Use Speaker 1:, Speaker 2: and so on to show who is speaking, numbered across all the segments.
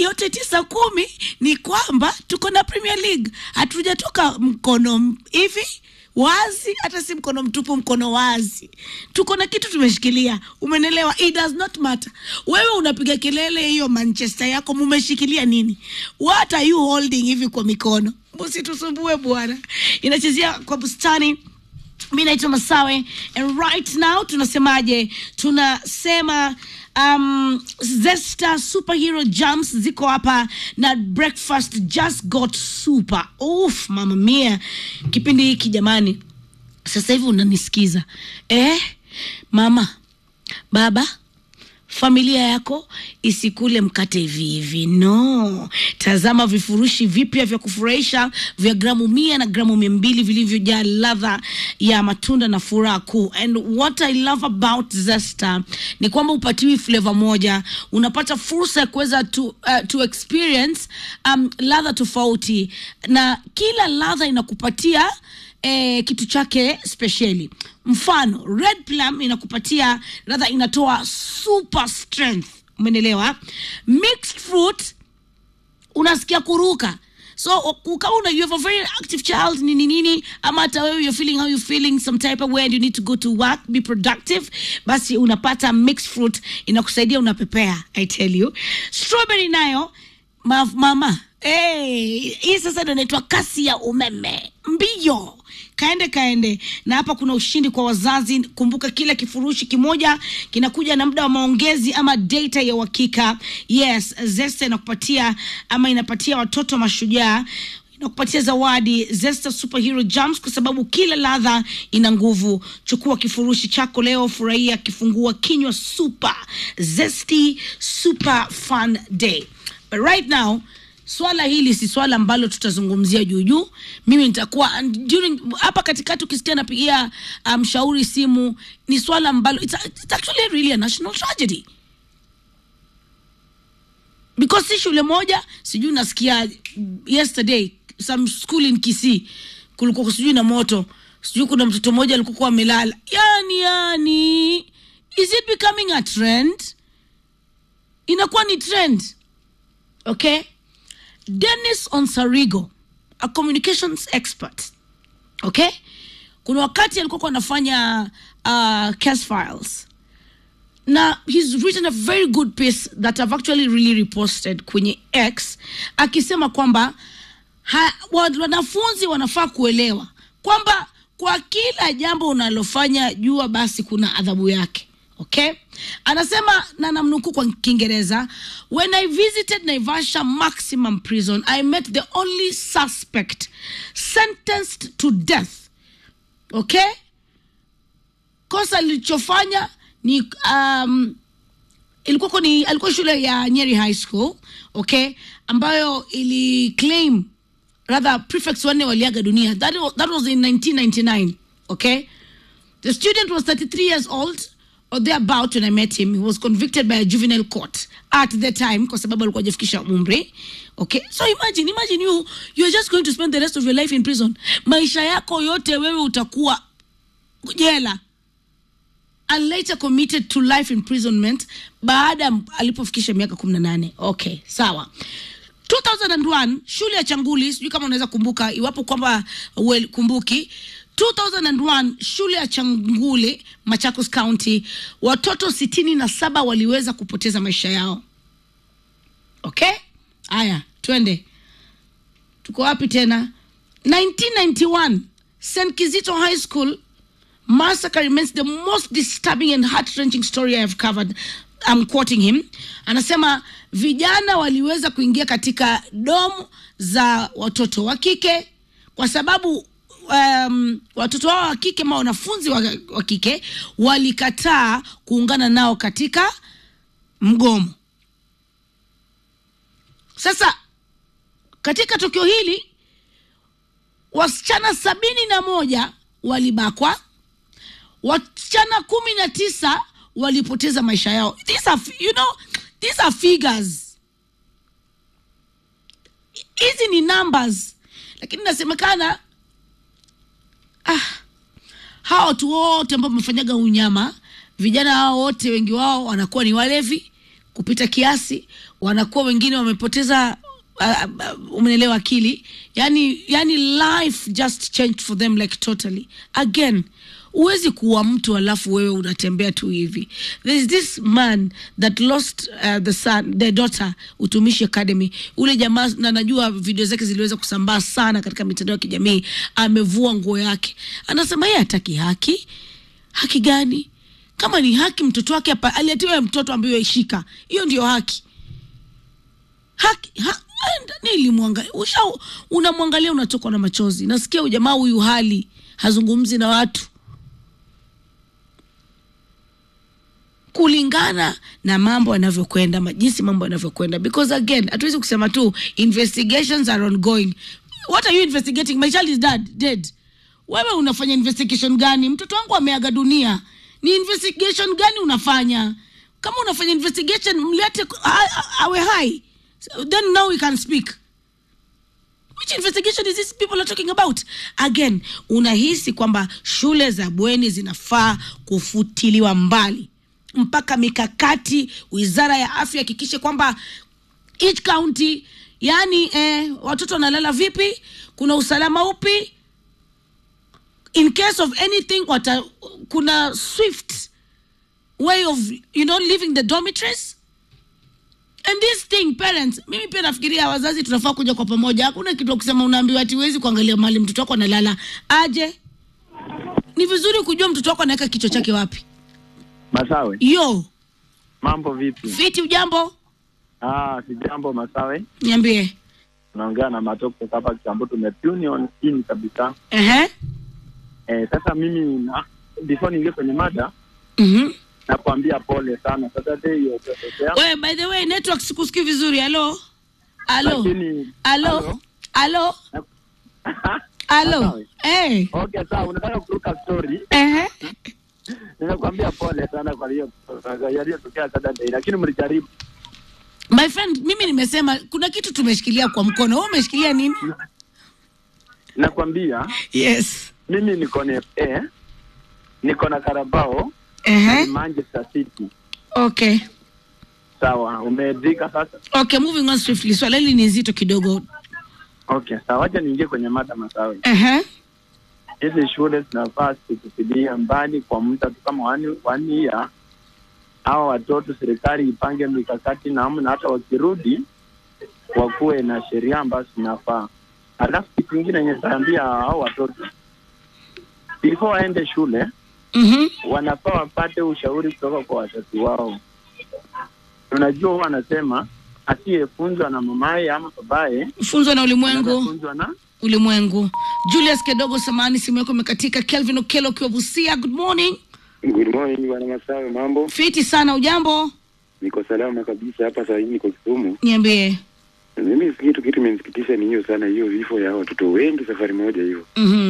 Speaker 1: yote 9-10 ni kwamba tuko na Premier League. Hatujatoka mkono hivi wazi, hata si mkono mtupu, mkono wazi. Tuko na kitu tumeshikilia. Umenelewa? It does not matter. Wewe unapiga kelele hiyo Manchester yako, mumeshikilia nini? What are you holding hivi kwa mikono? Msitusumbue bwana. Inachezea kwa bustani. Mimi naitwa Masawe, and right now tunasemaje? Tunasema Zesta Superhero Jams ziko hapa na breakfast just got super. Oof, mama mia. Kipindi hiki jamani, sasa hivi unanisikiza. Mama, baba, familia yako isikule mkate hivi. No. Tazama vifurushi vipya vya kufurahisha vya gramu 100 na gramu 200 vilivyojaa ladha ya matunda na furaha kuu. And what I love about Zesta ni kwamba upatiwi flavor moja, unapata fursa ya kuweza to experience ladha tofauti, na kila ladha inakupatia kitu chake speciali. Mfano, red plum inakupatia ladha, inatoa super strength. Umeelewa? Mixed fruit unasikia kuruka. So kama you have a very active child nini ama hata wewe you're feeling how you feeling some type of way and you need to go to work, be productive, basi unapata mixed fruit inakusaidia, unapepea. I tell you. Strawberry nayo mama, hii sasa ndio inaitwa kasi ya umeme. Mbio. Kaende. Na hapa kuna ushindi kwa wazazi. Kumbuka kila kifurushi kimoja kinakuja na muda wa maongezi ama data ya uhakika. Yes, Zesta inakupatia ama inapatia watoto mashujaa, inakupatia zawadi Zesta Superhero Jams, kwa sababu kila ladha ina nguvu. Chukua kifurushi chako leo, furahia kifungua kinywa super zesty super fun day. But right now, swala hili si swala ambalo tutazungumzia juu. Mimi nitakuwa during hapa katikati ukisikia napigia mshauri simu, ni swala ambalo it's actually really a national tragedy. Because si shule moja, sijui nasikia yesterday some school in Kisii kulikuwa sijui na moto, sijui kuna mtoto mmoja alikuwa amelala. Yani is it becoming a trend? Inakuwa ni trend. Okay? Dennis Onsarigo, a communications expert. Okay? Kuna wakati alikuwa anafanya case files. Na he's written a very good piece that I've actually really reposted kwenye X, akisema kwamba wanafunzi wanafaa kuelewa kwamba kwa kila jambo unalofanya jua basi kuna adhabu yake. Okay? Anasema, na namnukuu kwa Kiingereza, when I visited Naivasha Maximum Prison, I met the only suspect sentenced to death. Okay? Kosa lilichofanya ni alikuwa shule ya Nyeri High School, okay, ambayo ili claim rather prefects wanne waliaga dunia. That was in 1999. Okay? The student was 33 years old or thereabout when I met him. He was convicted by a juvenile court at the time kwa sababu alikuwa hajafikisha umri. Okay? So imagine you're just going to spend the rest of your life in prison. Maisha yako yote wewe utakuwa jela. And later committed to life imprisonment baada alipofikisha miaka 18. Okay, sawa. 2001 shule ya Changuli, sijui kama unaweza kumbuka, iwapo kwamba kumbuki. 2001 shule ya Changuli, Machakos County, watoto 67 waliweza kupoteza maisha yao. Okay? Aya, twende. Tuko wapi tena? 1991 St. Kizito High School massacre remains the most disturbing and heart-wrenching story I have covered. I'm quoting him. Anasema vijana waliweza kuingia katika domu za watoto wa kike kwa sababu watoto wao wa kike ama wanafunzi wa kike walikataa kuungana nao katika mgomo. Sasa katika tukio hili wasichana 71 walibakwa, wasichana 19 walipoteza maisha yao. These are figures. Hizi ni numbers. Lakini nasemekana hao watu wote ambao wamefanyaga unyama, vijana hao wote wengi wao wanakuwa ni walevi, kupita kiasi, wanakuwa wengine wamepoteza umeelewa akili, yani life just changed for them like totally. Again, uwezi kuwa mtu alafu wewe unatembea tu hivi. There's this man that lost the daughter Utumishi Academy. Ule jamaa, na najua video zake ziliweza kusambaa sana katika mitandao ya kijamii, amevua nguo yake. Anasema yeye hataki haki. Haki gani? Kama ni haki, mtoto wake hapa aliatiwa mtoto ambaye yeshika. Hiyo ndio haki. Nilimwangalia, unamwangalia unatokwa na machozi. Nasikia ujamaa huyu hali hazungumzi na watu kulingana na mambo yanavyokwenda, jinsi mambo yanavyokwenda. Because again, hatuwezi kusema tu investigations are ongoing. What are you investigating? My child is dead. Wewe unafanya investigation gani? Mtoto wangu ameaga dunia. Ni investigation gani unafanya? Kama unafanya investigation, mlete awe hai. Then now we can speak. Which investigation is this people are talking about? Again, unahisi kwamba shule za bweni zinafaa kufutiliwa mbali. Mpaka mikakati Wizara ya Afya hakikishe kwamba each county, yani watoto wanalala vipi, kuna usalama upi, in case of anything kuna swift way of leaving the dormitories. And this thing, parents, mimi pia nafikiria wazazi tunafaa kuja kwa pamoja. Hakuna kitu kusema unaambiwa ati huwezi kuangalia mahali mtoto wako analala. Aje, ni vizuri kujua mtoto wako anaweka kichwa chake wapi.
Speaker 2: Masawe.
Speaker 1: Yo.
Speaker 2: Mambo vipi?
Speaker 1: Fiti, ujambo?
Speaker 2: Si jambo Masawe.
Speaker 1: Niambie.
Speaker 2: Naongea na Matoko hapa Kiambu, tumetune in kabisa. Sasa mimi before ningie kwenye mada. Nakwambia pole sana. Sasa hiyo.
Speaker 1: Wewe, by the way, network sikusikii vizuri. Hello.
Speaker 2: Okay, sawa, unataka kuruka story. Ninakwambia pole sana kwa hiyo yaliyotokea Saturday, lakini mlijaribu.
Speaker 1: My friend, mimi nimesema kuna kitu tumeshikilia kwa mkono. Wewe umeshikilia nini?
Speaker 2: Nakwambia.
Speaker 1: Yes.
Speaker 2: Mimi niko na Carabao. Manchester City.
Speaker 1: Okay.
Speaker 2: Sawa, umeedhika sasa?
Speaker 1: Okay, moving on swiftly. Swali hili ni nzito kidogo.
Speaker 2: Okay, sawa, acha niingie kwenye mada Masawe. Hizi shule zinafaa kufikiria mbali kwa muda kama 1 year. Hao watoto serikali ipange mikakati na hata wakirudi wakuwe na sheria ambazo zinafaa. Alafu kitu kingine nitaambia hao watoto before waende shule, wanafaa wapate ushauri kutoka kwa wazazi wao. Unajua wanasema asiyefunzwa na mamaye ama babaye
Speaker 1: funzwa na ulimwengu.
Speaker 2: Funzwa na
Speaker 1: ulimwengu. Julius Kedogo, samani simu yako imekatika. Kelvin Okelo kwa Busia, good morning.
Speaker 3: Good morning bwana Masawe, mambo?
Speaker 1: Fiti sana, ujambo?
Speaker 3: Niko salama kabisa, hapa sasa hivi niko Kisumu.
Speaker 1: Niambie.
Speaker 3: Mimi kitu imenisikitisha ni hiyo sana, hiyo vifo ya watoto wengi safari moja hiyo.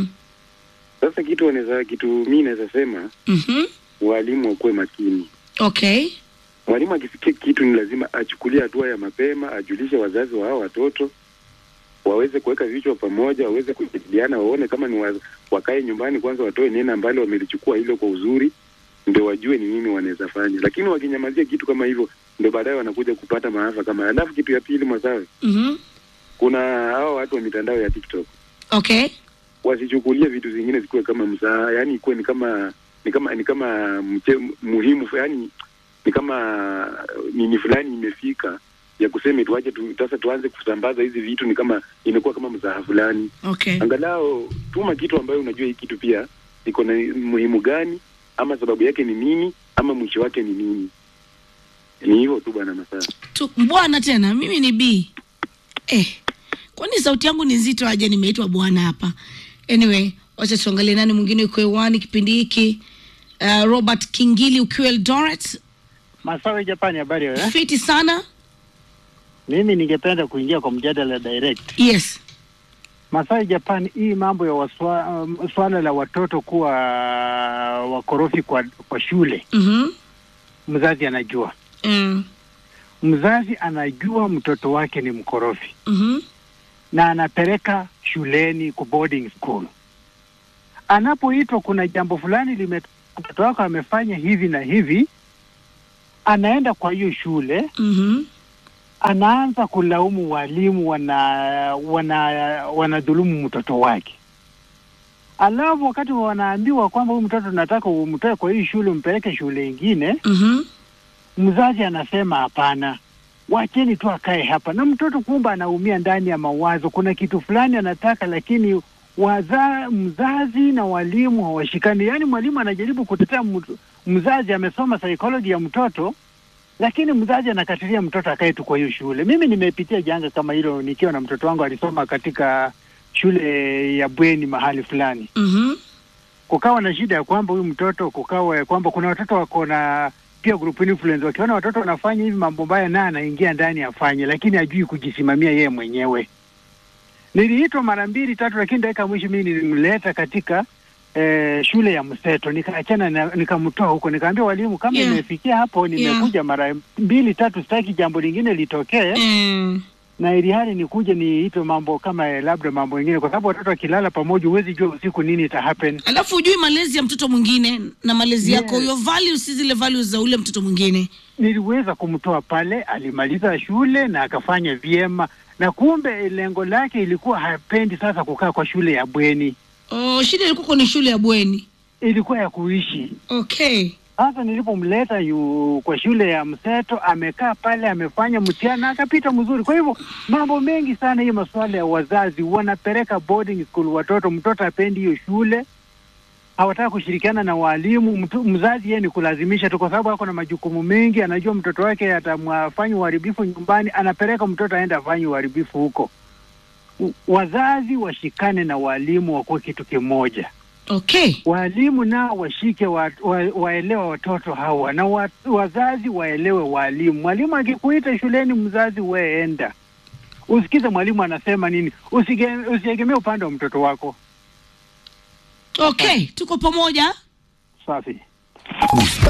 Speaker 3: Sasa kitu mimi naweza sema, walimu wakuwe makini.
Speaker 1: Okay.
Speaker 3: Mwalimu akisikia kitu ni lazima achukulie hatua ya mapema, ajulishe wazazi wa hao watoto, waweze kuweka vichwa pamoja, waweze kujadiliana, waone kama ni wakae nyumbani kwanza, watoe neno ambalo wamelichukua hilo kwa uzuri, ndio wajue ni nini wanaweza fanya. Lakini wakinyamazia kitu kama hivyo, ndio baadaye wanakuja kupata maafa kama. Alafu kitu ya pili Masawe, kuna hao watu wa mitandao ya TikTok.
Speaker 1: Okay.
Speaker 3: Wasichukulie vitu zingine zikuwe kama mzaha, yani ikuwe ni kama muhimu, yani ni kama nini fulani imefika ya kusema tuache sasa tuanze kusambaza hizi vitu, ni kama imekuwa kama mzaha fulani.
Speaker 1: Okay.
Speaker 3: Angalau tuma kitu ambayo unajua hii kitu pia iko na muhimu gani, ama sababu yake ni nini, ama mwisho wake ni nini. Ni hivyo tu bwana Masawe.
Speaker 1: Bwana tena mimi ni B. Kwani sauti yangu ni nzito aje nimeitwa bwana hapa? Anyway, wacha tuangalie nani mwingine yuko hewani kipindi hiki. Robert Kingili ukiwa Eldoret.
Speaker 4: Masawe Japani, habari wewe?
Speaker 1: Fiti sana.
Speaker 4: Mimi ningependa kuingia kwa mjadala direct.
Speaker 1: Yes.
Speaker 4: Masawe Japani, hii mambo ya swala la watoto kuwa wakorofi kwa shule. Mzazi anajua. Mzazi anajua mtoto wake ni mkorofi. Na anapeleka shuleni kwa boarding school. Anapoitwa kuna jambo fulani mtoto wako amefanya hivi na hivi, anaenda kwa hiyo shule, anaanza kulaumu walimu wanadhulumu mtoto wake. Alafu wakati wanaambiwa kwamba huyu mtoto tunataka umtoe kwa hii shule umpeleke shule nyingine, mzazi anasema hapana, wacheni tu akae hapa. Na mtoto kumba anaumia ndani ya mawazo, kuna kitu fulani anataka, lakini mzazi na walimu hawashikani. Yaani mwalimu anajaribu kutetea mzazi, amesoma psychology ya mtoto, lakini mzazi anakatilia mtoto akae tu kwa hiyo shule. Mimi nimepitia janga kama hilo nikiwa na mtoto wangu alisoma katika shule ya bweni mahali fulani. Kukawa na shida ya kwamba huyu mtoto, kukawa kwamba kuna watoto wako na pia group influence, wakiona watoto wanafanya hivi mambo mbaya na anaingia ndani afanye, lakini hajui kujisimamia yeye mwenyewe. Niliitwa mara 2 3, lakini dakika mwisho mimi nilimleta katika shule ya mseto, nikaachana nikamtoa huko, nikaambia walimu kama imefikia hapo nimekuja mara 2 3, sitaki jambo lingine litokee. Na ili hali nikuje niitwe mambo kama labda mambo mengine, kwa sababu watoto wakilala pamoja huwezi jua usiku nini ita happen.
Speaker 1: Alafu hujui malezi ya mtoto mwingine na malezi yako, your values si zile values za ule mtoto mwingine.
Speaker 4: Niliweza kumtoa pale, alimaliza shule na akafanya vyema, na kumbe lengo lake ilikuwa hapendi sasa kukaa kwa shule ya bweni.
Speaker 1: Shida ilikuwa ni shule ya bweni.
Speaker 4: Ilikuwa ya kuishi.
Speaker 1: Okay.
Speaker 4: Sasa nilipomleta kwa shule ya mseto, amekaa pale, amefanya mtihani akapita mzuri. Kwa hivyo mambo mengi sana, hiyo masuala ya wazazi wanapeleka boarding school watoto, mtoto apendi hiyo shule, hawataka kushirikiana na walimu, mzazi yeye ni kulazimisha tu, kwa sababu hako na majukumu mengi, anajua mtoto wake atamfanya uharibifu nyumbani, anapeleka mtoto aende afanye uharibifu huko. Wazazi washikane na walimu wakuwe kitu kimoja.
Speaker 1: Okay.
Speaker 4: Walimu nao washike waelewa watoto hawa, na wazazi waelewe walimu. Mwalimu akikuita shuleni, mzazi weenda usikize mwalimu anasema nini, usiegemee upande wa mtoto wako.
Speaker 1: Okay, tuko pamoja.
Speaker 4: Safi.